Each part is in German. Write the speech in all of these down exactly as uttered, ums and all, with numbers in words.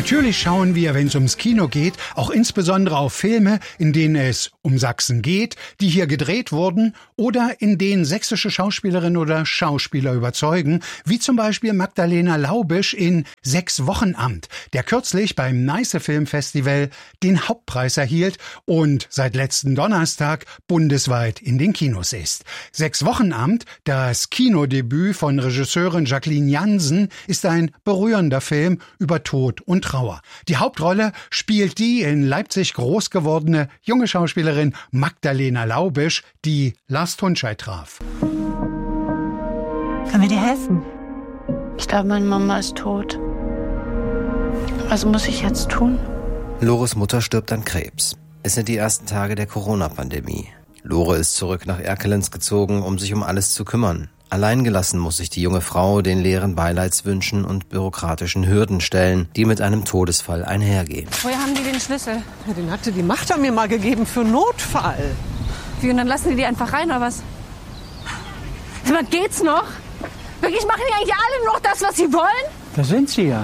Natürlich schauen wir, wenn es ums Kino geht, auch insbesondere auf Filme, in denen es um Sachsen geht, die hier gedreht wurden oder in denen sächsische Schauspielerinnen oder Schauspieler überzeugen, wie zum Beispiel Magdalena Laubisch in Sechs Wochenamt, der kürzlich beim Neiße Filmfestival den Hauptpreis erhielt und seit letzten Donnerstag bundesweit in den Kinos ist. Sechs Wochenamt, das Kinodebüt von Regisseurin Jacqueline Jansen, ist ein berührender Film über Tod und Trauer. Die Hauptrolle spielt die in Leipzig groß gewordene junge Schauspielerin Magdalena Laubisch, die Lars Tunschei traf. Können wir dir helfen? Ich glaube, meine Mama ist tot. Was muss ich jetzt tun? Lores Mutter stirbt an Krebs. Es sind die ersten Tage der Corona-Pandemie. Lore ist zurück nach Erkelenz gezogen, um sich um alles zu kümmern. Allein gelassen muss sich die junge Frau den leeren Beileidswünschen und bürokratischen Hürden stellen, die mit einem Todesfall einhergehen. Woher haben die den Schlüssel? Ja, den hatte die Magda mir mal gegeben für Notfall. Wie, und dann lassen die die einfach rein, oder was? Sag mal, geht's noch? Wirklich, machen die eigentlich alle noch das, was sie wollen? Da sind sie ja.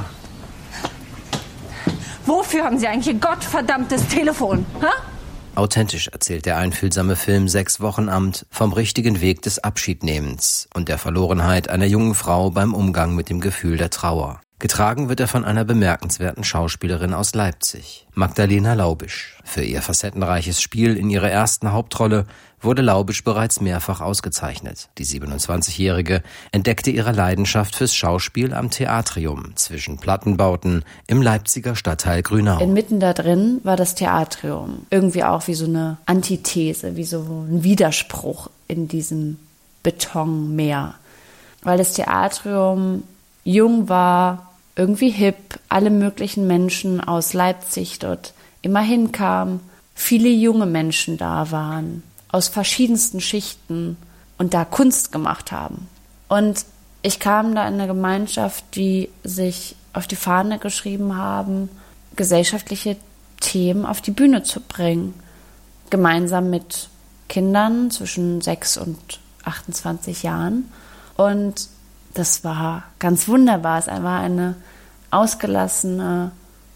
Wofür haben sie eigentlich ihr gottverdammtes Telefon? Ha? Authentisch erzählt der einfühlsame Film Sechs Wochenamt vom richtigen Weg des Abschiednehmens und der Verlorenheit einer jungen Frau beim Umgang mit dem Gefühl der Trauer. Getragen wird er von einer bemerkenswerten Schauspielerin aus Leipzig, Magdalena Laubisch. Für ihr facettenreiches Spiel in ihrer ersten Hauptrolle wurde Laubisch bereits mehrfach ausgezeichnet. Die siebenundzwanzigjährige entdeckte ihre Leidenschaft fürs Schauspiel am Theatrium zwischen Plattenbauten im Leipziger Stadtteil Grünau. Inmitten da drin war das Theatrium. Irgendwie auch wie so eine Antithese, wie so ein Widerspruch in diesem Betonmeer. Weil das Theatrium jung war, irgendwie hip, alle möglichen Menschen aus Leipzig dort immer hinkamen, viele junge Menschen da waren, aus verschiedensten Schichten und da Kunst gemacht haben. Und ich kam da in eine Gemeinschaft, die sich auf die Fahne geschrieben haben, gesellschaftliche Themen auf die Bühne zu bringen. Gemeinsam mit Kindern zwischen sechs und achtundzwanzig Jahren. Und das war ganz wunderbar. Es war eine ausgelassene,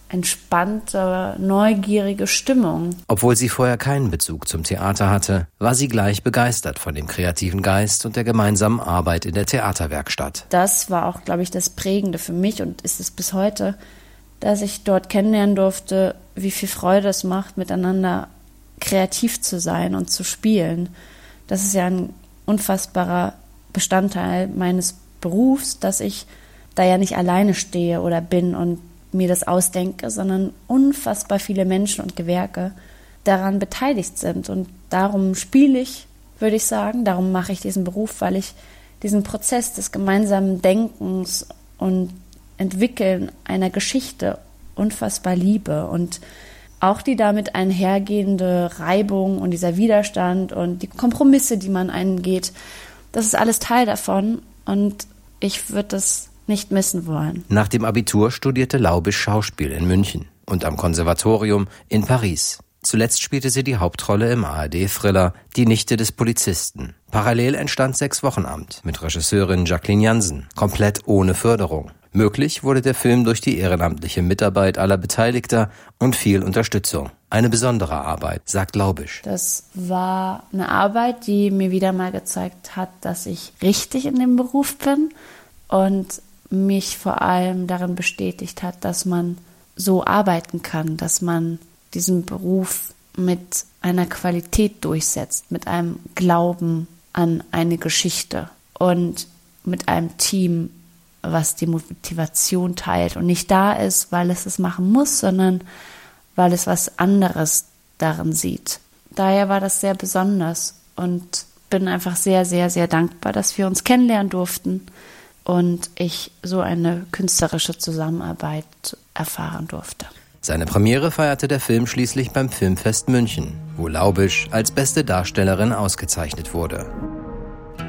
entspannte, neugierige Stimmung. Obwohl sie vorher keinen Bezug zum Theater hatte, war sie gleich begeistert von dem kreativen Geist und der gemeinsamen Arbeit in der Theaterwerkstatt. Das war auch, glaube ich, das Prägende für mich und ist es bis heute, dass ich dort kennenlernen durfte, wie viel Freude es macht, miteinander kreativ zu sein und zu spielen. Das ist ja ein unfassbarer Bestandteil meines Berufs, dass ich da ja nicht alleine stehe oder bin und mir das ausdenke, sondern unfassbar viele Menschen und Gewerke daran beteiligt sind. Und darum spiele ich, würde ich sagen, darum mache ich diesen Beruf, weil ich diesen Prozess des gemeinsamen Denkens und Entwickeln einer Geschichte unfassbar liebe. Und auch die damit einhergehende Reibung und dieser Widerstand und die Kompromisse, die man eingeht, das ist alles Teil davon. Und ich würde das nicht missen wollen. Nach dem Abitur studierte Laubisch Schauspiel in München und am Konservatorium in Paris. Zuletzt spielte sie die Hauptrolle im A R D-Thriller Die Nichte des Polizisten. Parallel entstand Sechs Wochenamt mit Regisseurin Jacqueline Jansen, komplett ohne Förderung. Möglich wurde der Film durch die ehrenamtliche Mitarbeit aller Beteiligter und viel Unterstützung. Eine besondere Arbeit, sagt Laubisch. Das war eine Arbeit, die mir wieder mal gezeigt hat, dass ich richtig in dem Beruf bin und mich vor allem darin bestätigt hat, dass man so arbeiten kann, dass man diesen Beruf mit einer Qualität durchsetzt, mit einem Glauben an eine Geschichte und mit einem Team, was die Motivation teilt und nicht da ist, weil es es machen muss, sondern weil es was anderes darin sieht. Daher war das sehr besonders und bin einfach sehr, sehr, sehr dankbar, dass wir uns kennenlernen durften und ich so eine künstlerische Zusammenarbeit erfahren durfte. Seine Premiere feierte der Film schließlich beim Filmfest München, wo Laubisch als beste Darstellerin ausgezeichnet wurde.